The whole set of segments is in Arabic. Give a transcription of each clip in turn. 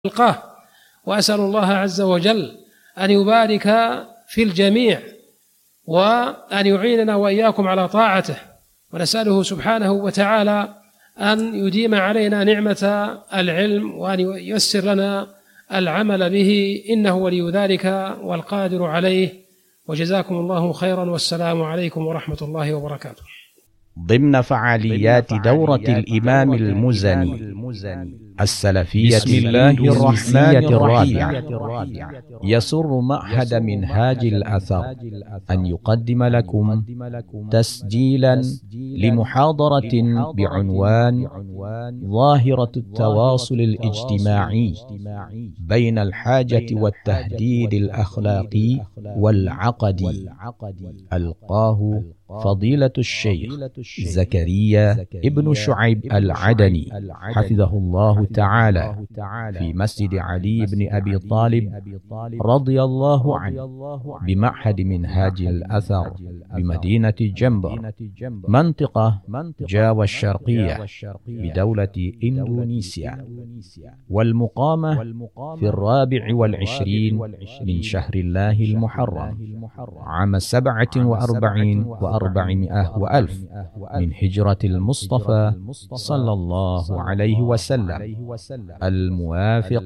خلقه، وأسأل الله عز وجل أن يبارك في الجميع وأن يعيننا وإياكم على طاعته، ونسأله سبحانه وتعالى أن يديم علينا نعمة العلم وأن ييسر لنا العمل به، إنه ولي ذلك والقادر عليه. وجزاكم الله خيرا، والسلام عليكم ورحمة الله وبركاته. ضمن فعاليات دورة الإمام المزني السلفية الإندونيسية الرابعة، يسر معهد منهاج الأثر أن يقدم لكم تسجيلا لمحاضرة بعنوان ظاهرة التواصل الاجتماعي بين الحاجة والتهديد الأخلاقي والعقدي، ألقاه فضيلة الشيخ زكريا ابن شعيب العدني حفظه الله تعالى في مسجد علي بن أبي طالب رضي الله عنه بمعهد منهاج الأثر بمدينة جمبر منطقة جاوا الشرقية بدولة إندونيسيا، والمقامة في 24 من شهر الله المحرم عام 47 و400 وألف من هجرة المصطفى صلى الله عليه وسلم، الموافق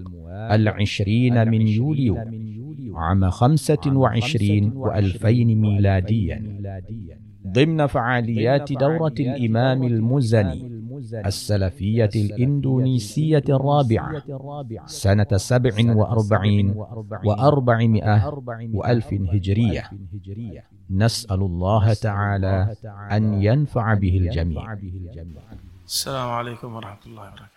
20 من يوليو عام 25 و2000 ميلاديا، ضمن فعاليات دورة الإمام المزني السلفية الإندونيسية الرابعة سنة 47 و400 وألف هجرية. نسأل الله تعالى أن ينفع به الجميع. السلام عليكم ورحمة الله وبركاته.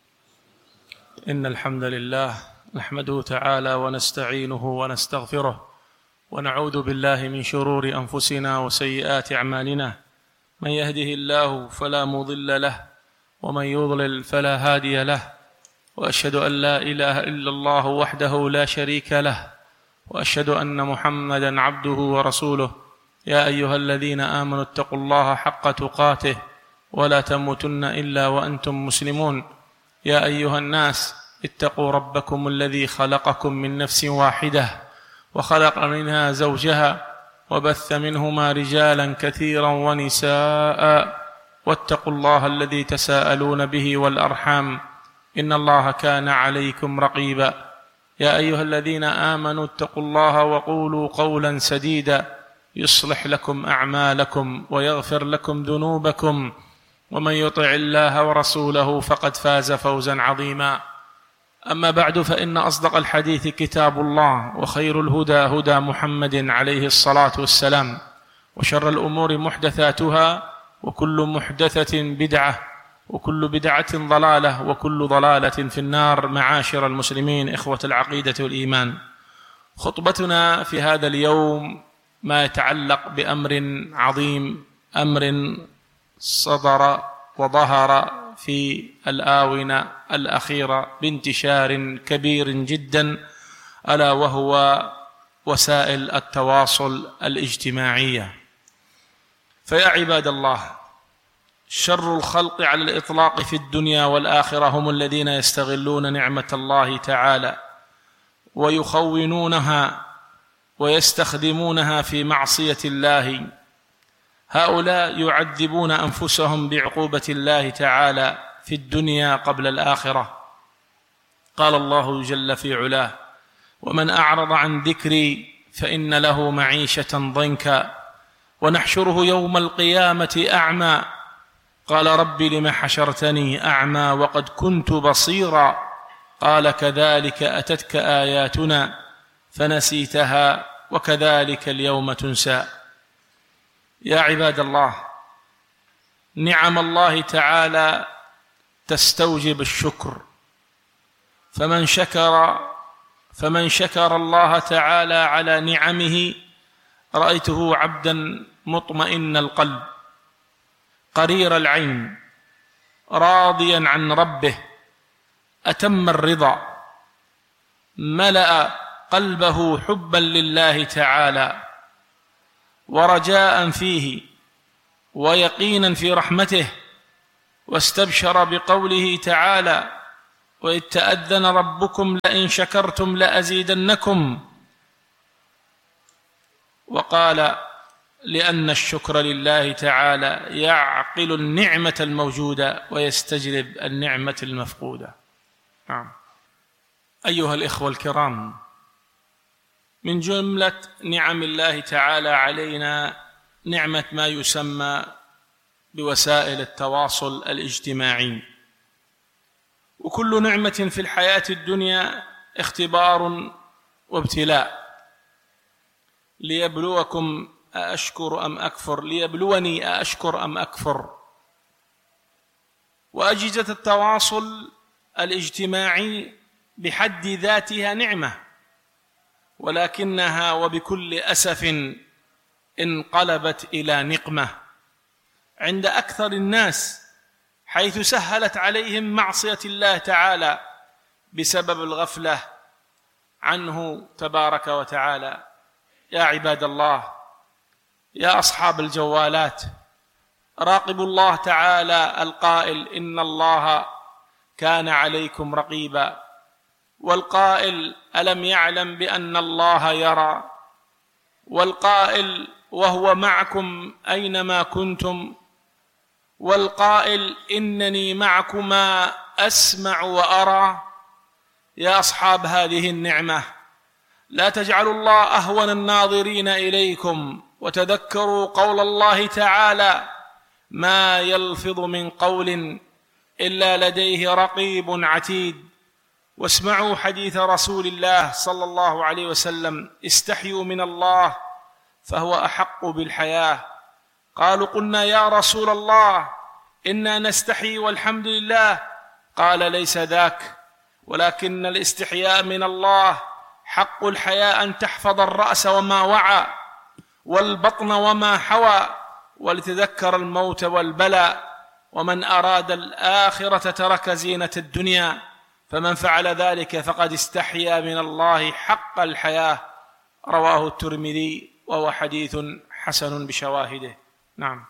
إن الحمد لله نحمده تعالى ونستعينه ونستغفره، ونعوذ بالله من شرور أنفسنا وسيئات أعمالنا، من يهده الله فلا مضل له ومن يضلل فلا هادي له، وأشهد أن لا إله إلا الله وحده لا شريك له، وأشهد أن محمدًا عبده ورسوله. يا أيها الذين آمنوا اتقوا الله حق تقاته ولا تموتن إلا وأنتم مسلمون. يا أيها الناس اتقوا ربكم الذي خلقكم من نفس واحدة وخلق منها زوجها وبث منهما رجالا كثيرا ونساء، واتقوا الله الذي تساءلون به والأرحام، إن الله كان عليكم رقيبا. يا أيها الذين آمنوا اتقوا الله وقولوا قولا سديدا يصلح لكم أعمالكم ويغفر لكم ذنوبكم، ومن يطع الله ورسوله فقد فاز فوزا عظيما. أما بعد، فإن أصدق الحديث كتاب الله، وخير الهدى هدى محمد عليه الصلاة والسلام، وشر الأمور محدثاتها، وكل محدثة بدعة، وكل بدعة ضلالة، وكل ضلالة في النار. معاشر المسلمين إخوة العقيدة والإيمان، خطبتنا في هذا اليوم ما يتعلق بأمر عظيم، أمر صدر وظهر في الآونة الأخيرة بانتشار كبير جدا، ألا وهو وسائل التواصل الاجتماعية. فيا عباد الله، شر الخلق على الإطلاق في الدنيا والآخرة هم الذين يستغلون نعمة الله تعالى ويخونونها ويستخدمونها في معصية الله. هؤلاء يعذبون أنفسهم بعقوبة الله تعالى في الدنيا قبل الآخرة. قال الله جل في علاه: ومن أعرض عن ذكري فإن له معيشة ضنكا ونحشره يوم القيامة أعمى قال رب لم حشرتني أعمى وقد كنت بصيرا قال كذلك أتتك آياتنا فنسيتها وكذلك اليوم تنسى. يا عباد الله، نعم الله تعالى تستوجب الشكر، فمن شكر الله تعالى على نعمه رأيته عبدا مطمئن القلب قرير العين راضيا عن ربه أتم الرضا، ملأ قلبه حبا لله تعالى ورجاء فيه ويقينا في رحمته، واستبشر بقوله تعالى: وإذ تأذن ربكم لئن شكرتم لأزيدنكم. وقال لأن الشكر لله تعالى يعقل النعمة الموجودة ويستجلب النعمة المفقودة. نعم. أيها الإخوة الكرام، من جملة نعم الله تعالى علينا نعمة ما يسمى بوسائل التواصل الاجتماعي. وكل نعمة في الحياة الدنيا اختبار وابتلاء، ليبلوكم أأشكر أم أكفر، ليبلوني أأشكر أم أكفر. وأجهزة التواصل الاجتماعي بحد ذاتها نعمة، ولكنها وبكل أسف انقلبت إلى نقمة عند أكثر الناس، حيث سهلت عليهم معصية الله تعالى بسبب الغفلة عنه تبارك وتعالى. يا عباد الله، يا أصحاب الجوالات، راقبوا الله تعالى القائل إن الله كان عليكم رقيبا، والقائل ألم يعلم بأن الله يرى، والقائل وهو معكم أينما كنتم، والقائل إنني معكما أسمع وأرى. يا أصحاب هذه النعمة، لا تجعلوا الله أهون الناظرين إليكم، وتذكروا قول الله تعالى ما يلفظ من قول إلا لديه رقيب عتيد. واسمعوا حديث رسول الله صلى الله عليه وسلم استحيوا من الله فهو أحق بالحياة. قالوا قلنا يا رسول الله إنا نستحي والحمد لله. قال ليس ذاك، ولكن الاستحياء من الله حق الحياء أن تحفظ الرأس وما وعى، والبطن وما حوى، ولتذكر الموت والبلاء. ومن أراد الآخرة ترك زينة الدنيا، فمن فعل ذلك فقد استحيا من الله حق الحياة. رواه الترمذي وهو حديث حسن بشواهده. نعم.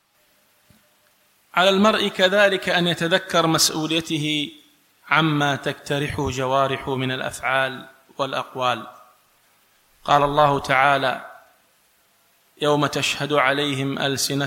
على المرء كذلك أن يتذكر مسؤوليته عما تقترحه جوارحه من الأفعال والأقوال. قال الله تعالى يوم تشهد عليهم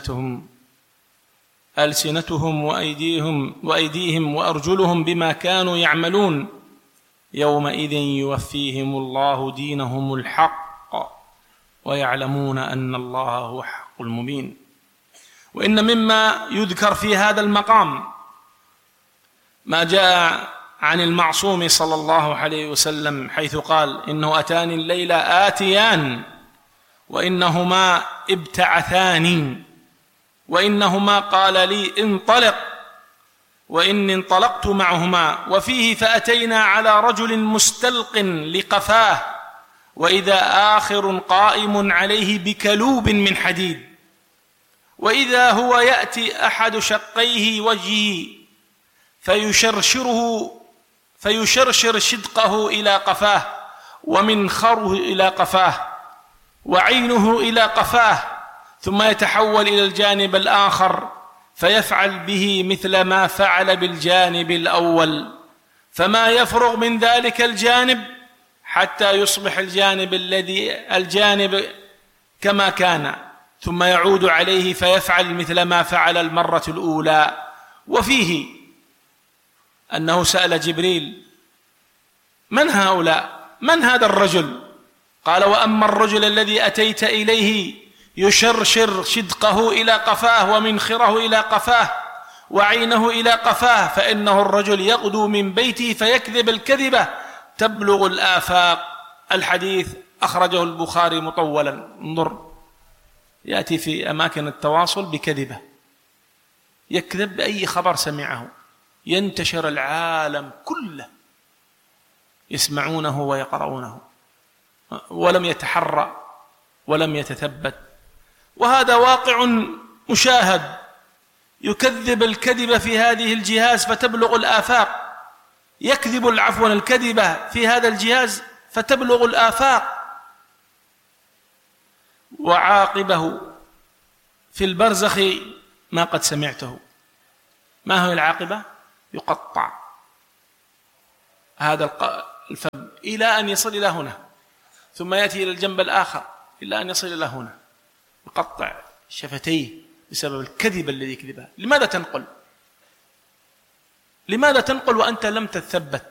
ألسنتهم وأيديهم وأرجلهم بما كانوا يعملون يومئذ يوفيهم الله دينهم الحق ويعلمون أن الله هو الحق المبين. وإن مما يذكر في هذا المقام ما جاء عن المعصوم صلى الله عليه وسلم، حيث قال إنه أتاني الليلة آتيان وإنهما ابتعثاني، وإنهما قال لي انطلق، وإني انطلقت معهما. وفيه فأتينا على رجل مستلق لقفاه وإذا آخر قائم عليه بكلوب من حديد، وإذا هو يأتي أحد شقيه وجهه فيشرشر شدقه إلى قفاه، ومنخره إلى قفاه، وعينه إلى قفاه، ثم يتحول إلى الجانب الآخر فيفعل به مثل ما فعل بالجانب الأول، فما يفرغ من ذلك الجانب حتى يصبح الجانب كما كان، ثم يعود عليه فيفعل مثل ما فعل المرة الأولى. وفيه أنه سأل جبريل من هؤلاء؟ من هذا الرجل؟ قال وأما الرجل الذي أتيت إليه يشرشر شدقه إلى قفاه ومنخره إلى قفاه وعينه إلى قفاه، فإنه الرجل يغدو من بيته فيكذب الكذبة تبلغ الآفاق. الحديث أخرجه البخاري مطولا. انظر، يأتي في أماكن التواصل بكذبة، يكذب بأي خبر سمعه، ينتشر العالم كله يسمعونه ويقرؤونه، ولم يتحرى ولم يتثبت. وهذا واقع مشاهد، يكذب الكذب في هذه الجهاز فتبلغ الآفاق، يكذب الكذبة في هذا الجهاز فتبلغ الآفاق. وعاقبه في البرزخ ما قد سمعته. ما هو العاقبة؟ يقطع هذا الفم إلى أن يصل إلى هنا، ثم يأتي إلى الجنب الآخر إلى أن يصل إلى هنا، يقطع شفتيه بسبب الكذب الذي كذبها. لماذا تنقل؟ لماذا تنقل وأنت لم تثبت؟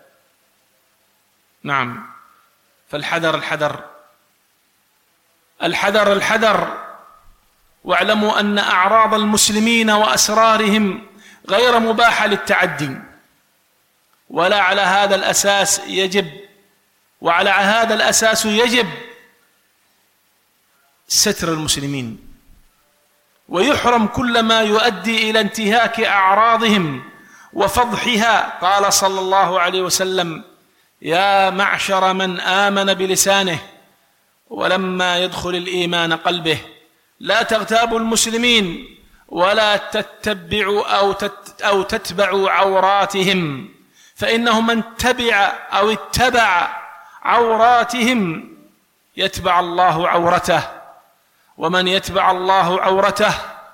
نعم، فالحذر الحذر الحذر الحذر. واعلموا أن أعراض المسلمين وأسرارهم غير مباحة للتعدي، ولا على هذا الأساس يجب ستر المسلمين، ويحرم كل ما يؤدي إلى انتهاك أعراضهم وفضحها. قال صلى الله عليه وسلم: يا معشر من آمن بلسانه ولما يدخل الإيمان قلبه، لا تغتابوا المسلمين ولا تتبعوا أو تتبعوا عوراتهم، فإنه من اتبع عوراتهم يتبع الله عورته، ومن يتبع الله عورته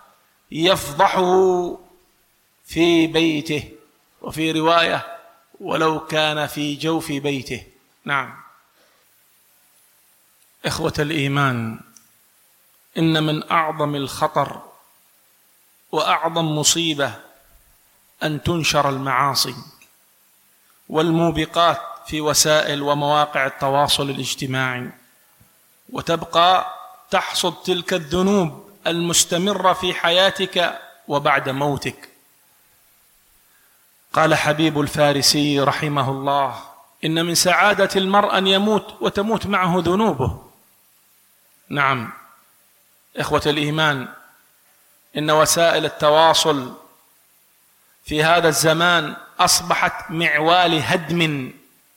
يفضحه في بيته، وفي رواية ولو كان في جوف بيته. نعم، إخوة الإيمان، إن من أعظم الخطر وأعظم مصيبة أن تنشر المعاصي والموبقات في وسائل ومواقع التواصل الاجتماعي، وتبقى تحصد تلك الذنوب المستمرة في حياتك وبعد موتك. قال حبيب الفارسي رحمه الله: إن من سعادة المرء أن يموت وتموت معه ذنوبه. نعم إخوة الإيمان، إن وسائل التواصل في هذا الزمان أصبحت معوال هدم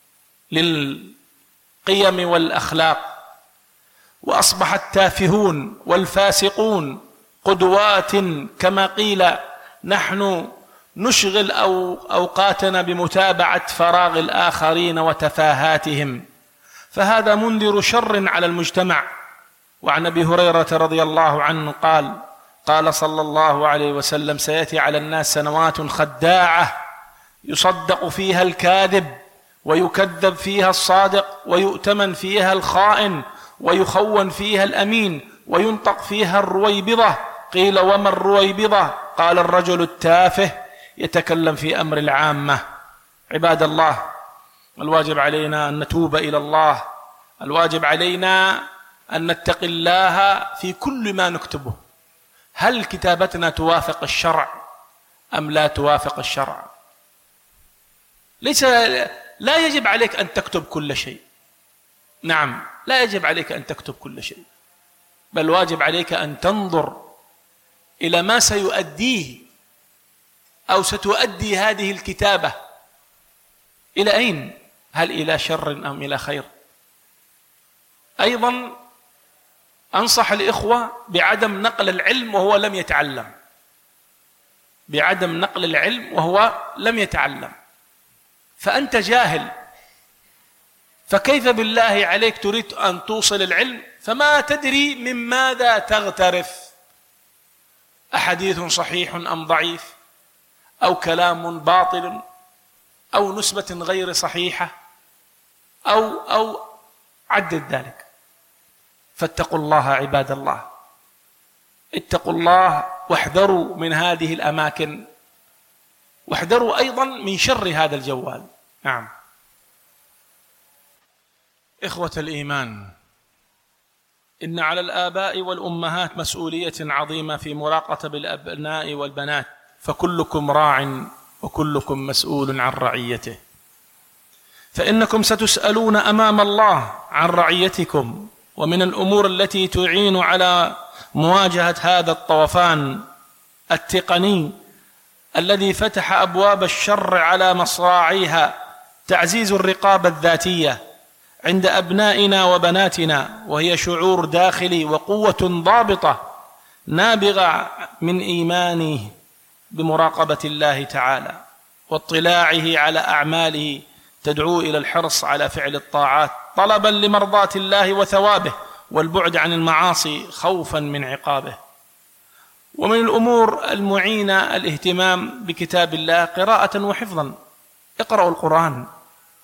للقيم والأخلاق، وأصبح التافهون والفاسقون قدوات. كما قيل: نحن نشغل أوقاتنا بمتابعة فراغ الآخرين وتفاهاتهم، فهذا منذر شر على المجتمع. وعن أبي هريرة رضي الله عنه قال صلى الله عليه وسلم: سيأتي على الناس سنوات خداعة يصدق فيها الكاذب ويكذب فيها الصادق ويؤتمن فيها الخائن ويخون فيها الأمين وينطق فيها الرويبضة. قيل: وما الرويبضة؟ قال: الرجل التافه يتكلم في أمر العامة. عباد الله، الواجب علينا أن نتوب إلى الله، الواجب علينا أن نتقي الله في كل ما نكتبه. هل كتابتنا توافق الشرع أم لا توافق الشرع؟ لا يجب عليك أن تكتب كل شيء. نعم، لا يجب عليك أن تكتب كل شيء، بل واجب عليك أن تنظر إلى ما سيؤديه أو ستؤدي هذه الكتابة إلى أين؟ هل إلى شر أم إلى خير؟ أيضا أنصح الإخوة بعدم نقل العلم وهو لم يتعلم، بعدم نقل العلم وهو لم يتعلم. فأنت جاهل، فكيف بالله عليك تريد أن توصل العلم فما تدري من ماذا تغترف؟ أحاديث صحيح أم ضعيف، أو كلام باطل، أو نسبة غير صحيحة، أو عدد ذلك. فاتقوا الله عباد الله، اتقوا الله واحذروا من هذه الأماكن، واحذروا أيضا من شر هذا الجوال. نعم إخوة الإيمان، إن على الآباء والأمهات مسؤولية عظيمة في مراقبة الأبناء والبنات، فكلكم راع وكلكم مسؤول عن رعيته، فإنكم ستسألون أمام الله عن رعيتكم. ومن الأمور التي تعين على مواجهة هذا الطوفان التقني الذي فتح أبواب الشر على مصراعيها تعزيز الرقابة الذاتية عند أبنائنا وبناتنا، وهي شعور داخلي وقوة ضابطة نابغة من إيمانه بمراقبة الله تعالى واطلاعه على أعماله تدعو إلى الحرص على فعل الطاعات طلبا لمرضاة الله وثوابه، والبعد عن المعاصي خوفا من عقابه. ومن الأمور المعينة الاهتمام بكتاب الله قراءة وحفظا. اقرأوا القرآن،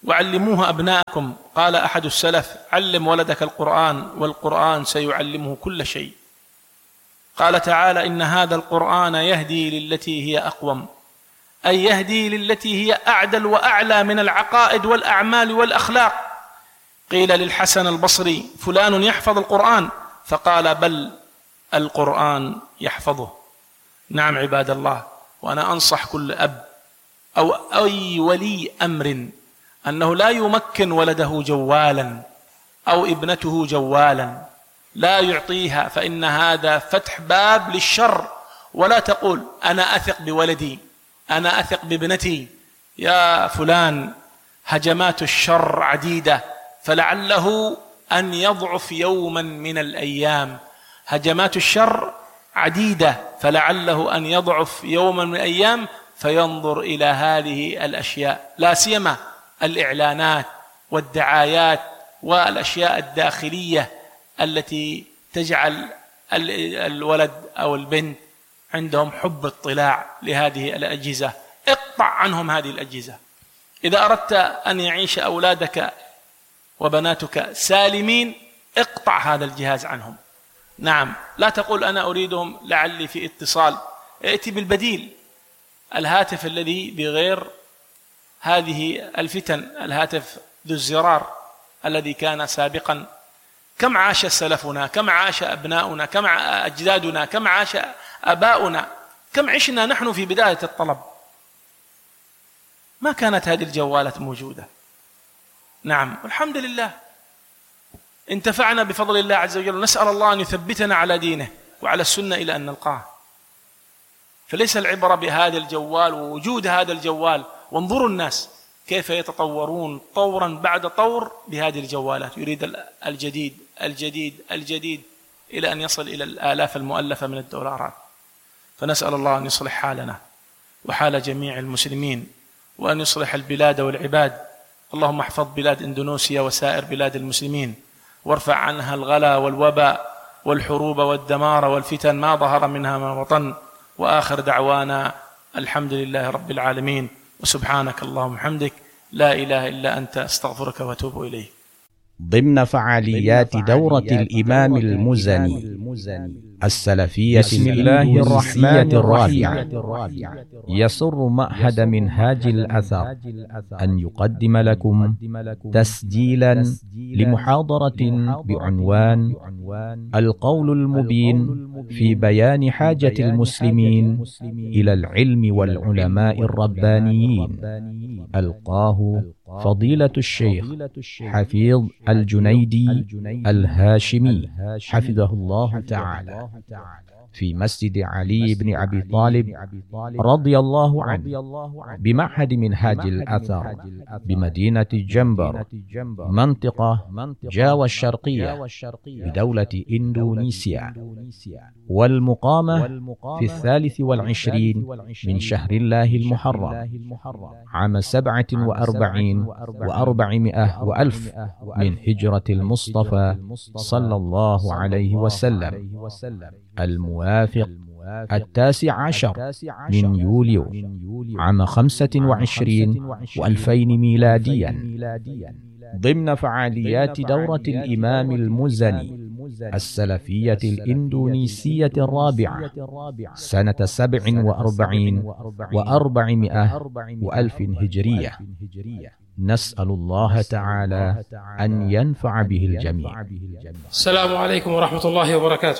وعلموه أبناءكم. قال أحد السلف: علم ولدك القرآن والقرآن سيعلمه كل شيء. قال تعالى: إن هذا القرآن يهدي للتي هي أقوم، أي يهدي للتي هي أعدل وأعلى من العقائد والأعمال والأخلاق. قيل للحسن البصري: فلان يحفظ القرآن، فقال: بل القرآن يحفظه. نعم عباد الله، وأنا أنصح كل أب أو أي ولي أمر أنه لا يمكن ولده جوالا أو ابنته جوالا، لا يعطيها، فإن هذا فتح باب للشر. ولا تقول: أنا أثق بولدي، أنا أثق بابنتي. يا فلان، هجمات الشر عديدة، فلعله أن يضعف يوما من الأيام. هجمات الشر عديدة، فلعله أن يضعف يوما من الأيام فينظر إلى هذه الأشياء، لا سيما الإعلانات والدعايات والأشياء الداخلية التي تجعل الولد أو البنت عندهم حب اطلاع لهذه الأجهزة. اقطع عنهم هذه الأجهزة. إذا أردت أن يعيش أولادك وبناتك سالمين، اقطع هذا الجهاز عنهم. نعم، لا تقول أنا أريدهم لعلي في اتصال، ائتي بالبديل. الهاتف الذي بغير هذه الفتن، الهاتف ذو الزرار الذي كان سابقا. كم عاش سلفنا، كم عاش أبناؤنا، كم أجدادنا، كم عاش أباؤنا، كم عشنا نحن في بداية الطلب. ما كانت هذه الجوالات موجودة. نعم، والحمد لله انتفعنا بفضل الله عز وجل، نسأل الله أن يثبتنا على دينه وعلى السنة إلى أن نلقاه. فليس العبرة بهذا الجوال ووجود هذا الجوال. وانظروا الناس كيف يتطورون طورا بعد طور بهذه الجوالات، يريد الجديد الجديد الجديد إلى أن يصل إلى الآلاف المؤلفة من الدولارات. فنسأل الله أن يصلح حالنا وحال جميع المسلمين، وأن يصلح البلاد والعباد. اللهم احفظ بلاد إندونيسيا وسائر بلاد المسلمين، وارفع عنها الغلا والوباء والحروب والدمار والفتن ما ظهر منها ما بطن. وآخر دعوانا الحمد لله رب العالمين، وسبحانك اللهم وبحمدك، لا إله إلا أنت، أستغفرك وأتوب إليك. ضمن فعاليات دورة الإمام المزني السلفية بسم الله الرحمن الرحيم. يسر معهد منهاج الأثر أن يقدم لكم تسجيلا لمحاضرة بعنوان القول المبين في بيان حاجة المسلمين إلى العلم والعلماء الربانيين. ألقاه فضيلة الشيخ حفيظ الجنيدي الهاشمي حفظه الله تعالى في مسجد علي بن أبي طالب رضي الله عنه بمعهد منهاج الأثر بمدينة جنبر منطقة جاوة الشرقية بدولة إندونيسيا، والمقامة في 23 من شهر الله المحرم عام 47 و400 وألف من هجرة المصطفى صلى الله عليه وسلم، الموافق 19 من يوليو عام 25 و2000 ميلاديا، ضمن فعاليات دورة الإمام المزني السلفية الإندونيسية الرابعة سنة 47 و400 وألف هجرية. نسأل الله تعالى أن ينفع به الجميع. السلام عليكم ورحمة الله وبركاته.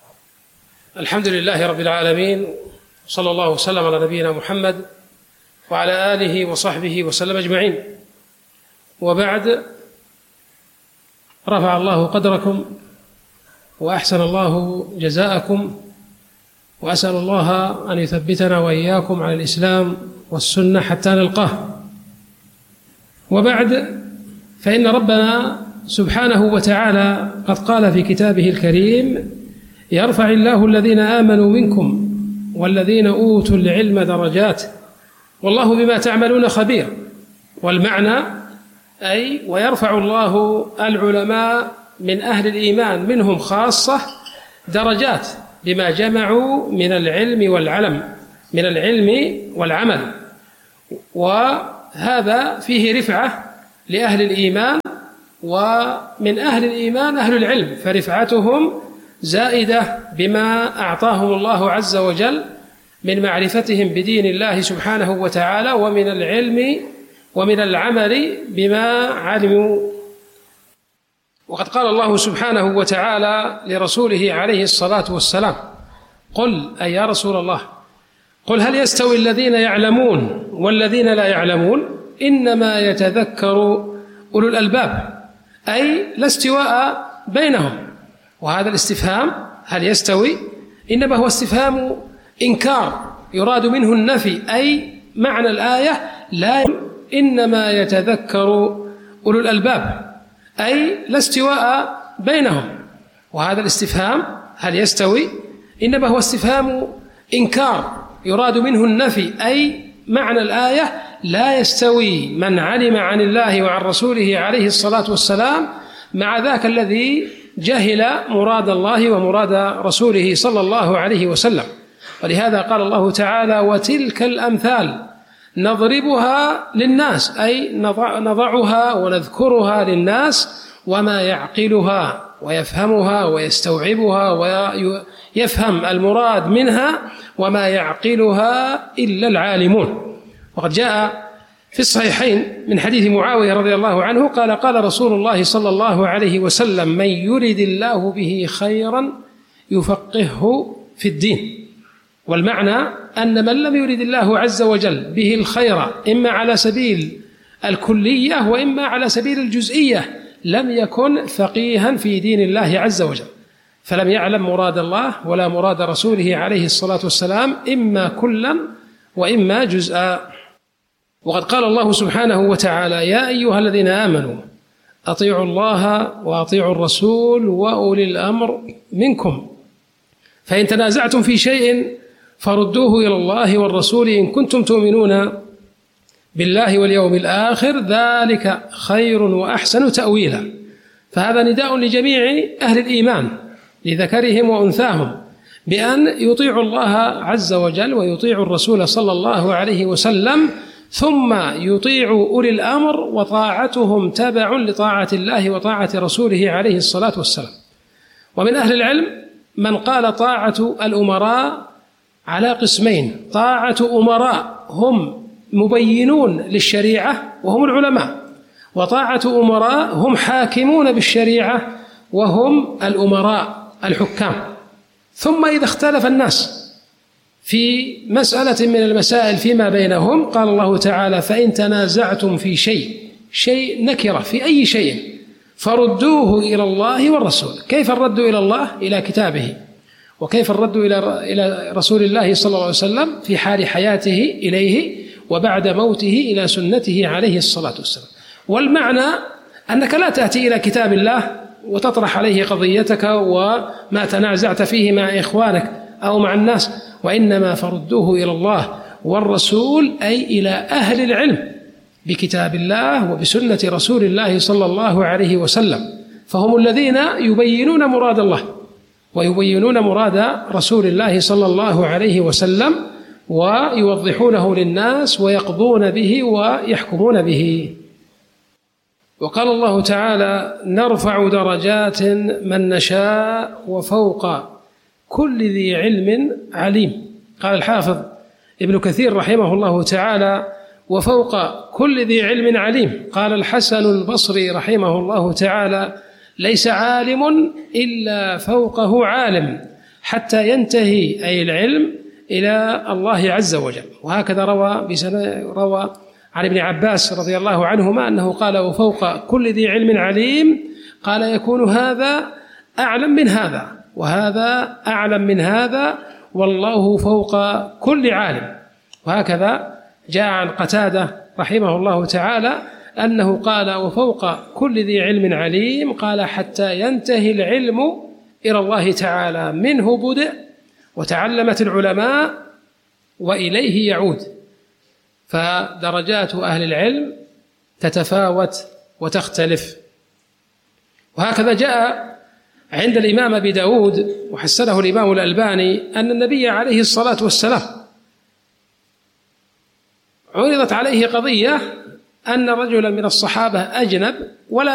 الحمد لله رب العالمين، صلى الله وسلم على نبينا محمد وعلى آله وصحبه وسلم أجمعين. وبعد، رفع الله قدركم وأحسن الله جزاءكم، وأسأل الله أن يثبتنا وإياكم على الإسلام والسنة حتى نلقاه. وبعد، فإن ربنا سبحانه وتعالى قد قال في كتابه الكريم: يرفع الله الذين آمنوا منكم والذين أوتوا العلم درجات والله بما تعملون خبير. والمعنى أي ويرفع الله العلماء من أهل الإيمان منهم خاصة درجات بما جمعوا من العلم والعمل، وهذا فيه رفعة لأهل الإيمان، ومن أهل الإيمان أهل العلم، فرفعتهم زائدة بما أعطاهم الله عز وجل من معرفتهم بدين الله سبحانه وتعالى، ومن العلم ومن العمل بما علموا. وقد قال الله سبحانه وتعالى لرسوله عليه الصلاة والسلام: قل أي يا رسول الله، قل هل يستوي الذين يعلمون والذين لا يعلمون؟ إنما يتذكر أولو الألباب، أي لا استواء بينهم. وهذا الاستفهام هل يستوي إنما هو استفهام إنكار يراد منه النفي، أي معنى الآية لا إنما يتذكر أولو الألباب، أي لا استواء بينهم. وهذا الاستفهام هل يستوي إنما هو استفهام إنكار يراد منه النفي، أي معنى الآية لا يستوي من علم عن الله وعن رسوله عليه الصلاة والسلام مع ذاك الذي جهل مراد الله ومراد رسوله صلى الله عليه وسلم. ولهذا قال الله تعالى: وتلك الأمثال نضربها للناس، أي نضعها ونذكرها للناس، وما يعقلها ويفهمها ويستوعبها ويفهم المراد منها وما يعقلها إلا العالمون. وقد جاء في الصحيحين من حديث معاوية رضي الله عنه قال: قال رسول الله صلى الله عليه وسلم: من يرد الله به خيرا يفقهه في الدين. والمعنى أن من لم يرد الله عز وجل به الخير إما على سبيل الكلية وإما على سبيل الجزئية لم يكن فقيها في دين الله عز وجل، فلم يعلم مراد الله ولا مراد رسوله عليه الصلاة والسلام إما كلا وإما جزءا. وقد قال الله سبحانه وتعالى: يا أيها الذين آمنوا أطيعوا الله وأطيعوا الرسول وأولي الأمر منكم، فإن تنازعتم في شيء فردوه إلى الله والرسول إن كنتم تؤمنون بالله واليوم الآخر، ذلك خير وأحسن تأويلا. فهذا نداء لجميع أهل الإيمان لذكرهم وأنثاهم بأن يطيعوا الله عز وجل ويطيعوا الرسول صلى الله عليه وسلم، ثم يطيعوا أولي الأمر، وطاعتهم تبع لطاعة الله وطاعة رسوله عليه الصلاة والسلام. ومن أهل العلم من قال طاعة الأمراء على قسمين: طاعة أمراء هم مبينون للشريعة وهم العلماء، وطاعة أمراء هم حاكمون بالشريعة وهم الأمراء الحكام. ثم إذا اختلف الناس في مسألة من المسائل فيما بينهم قال الله تعالى: فإن تنازعتم في شيء نكرة في أي شيء فردوه إلى الله والرسول. كيف الرد إلى الله؟ إلى كتابه. وكيف الرد إلى رسول الله صلى الله عليه وسلم في حال حياته إليه، وبعد موته إلى سنته عليه الصلاة والسلام. والمعنى أنك لا تأتي إلى كتاب الله وتطرح عليه قضيتك وما تنازعت فيه مع إخوانك أو مع الناس، وإنما فردوه إلى الله والرسول، أي إلى أهل العلم بكتاب الله وبسنة رسول الله صلى الله عليه وسلم، فهم الذين يبينون مراد الله ويبينون مراد رسول الله صلى الله عليه وسلم ويوضحونه للناس ويقضون به ويحكمون به. وقال الله تعالى: نرفع درجات من نشاء وفوق كل ذي علم عليم. قال الحافظ ابن كثير رحمه الله تعالى: وفوق كل ذي علم عليم. قال الحسن البصري رحمه الله تعالى: ليس عالم إلا فوقه عالم حتى ينتهي أي العلم إلى الله عز وجل. وهكذا روى عن ابن عباس رضي الله عنهما أنه قال: وفوق كل ذي علم عليم. قال: يكون هذا أعلم من هذا وهذا أعلم من هذا والله فوق كل عالم. وهكذا جاء عن قتادة رحمه الله تعالى أنه قال: وفوق كل ذي علم عليم. قال: حتى ينتهي العلم إلى الله تعالى، منه بدأ وتعلمت العلماء وإليه يعود. فدرجات أهل العلم تتفاوت وتختلف. وهكذا جاء عند الإمام أبي داود وحسنه الإمام الألباني أن النبي عليه الصلاة والسلام عرضت عليه قضية أن رجلا من الصحابة أجنب ولا